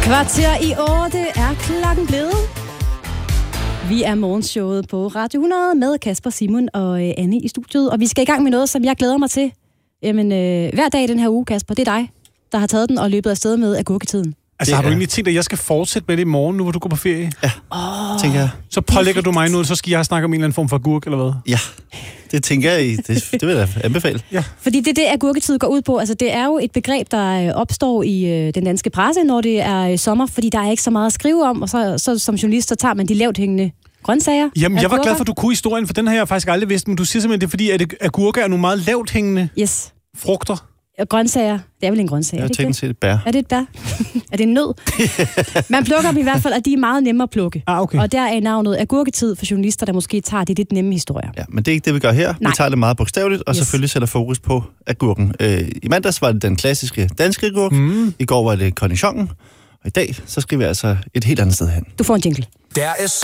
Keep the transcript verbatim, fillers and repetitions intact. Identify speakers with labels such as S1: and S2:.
S1: Kvarter i otte er klokken blevet. Vi er morgenshowet på Radio hundrede med Kasper, Simon og øh, Anne i studiet. Og vi skal i gang med noget, som jeg glæder mig til. Jamen, øh, hver dag i den her uge, Kasper, det er dig, der har taget den og løbet afsted med agurketiden.
S2: Altså, har du egentlig tænkt, at jeg skal fortsætte med det i morgen, nu hvor du går på ferie?
S3: Ja,
S1: oh,
S3: tænker jeg.
S2: Så pålægger du mig nu, så skal jeg snakke om en eller anden form for agurk, eller hvad?
S3: Ja, det tænker jeg i. Det, det vil jeg anbefale.
S2: Ja.
S1: Fordi det er det, agurketid går ud på. Altså, det er jo et begreb, der opstår i øh, den danske presse, når det er øh, sommer, fordi der er ikke så meget at skrive om, og så, så som journalist, så tager man de lavt hængende grøntsager.
S2: Jamen, jeg var glad for, at du kunne historien, for den har jeg faktisk aldrig vidst, men du siger simpelthen, det er fordi, at agurker er nogle meget lavt hængende
S1: yes.
S2: frugter.
S1: Grøntsager. Det er vel en grøntsag,
S3: jeg
S1: er det
S3: ikke det? Jeg et bær.
S1: Er det et bær? Er det en nød? Man plukker dem i hvert fald, og de er meget nemme at plukke.
S2: Ah, okay.
S1: Og der er navnet agurketid for journalister, der måske tager de lidt nemme historier.
S3: Ja, men det er ikke det, vi gør her.
S1: Nej.
S3: Vi tager det meget bogstaveligt, og
S1: yes.
S3: selvfølgelig sætter fokus på agurken. Øh, I mandags var det den klassiske danske agurk. Mm. I går var det cornichonen. Og i dag, så skal vi altså et helt andet sted hen.
S1: Du får en jingle.
S4: Der er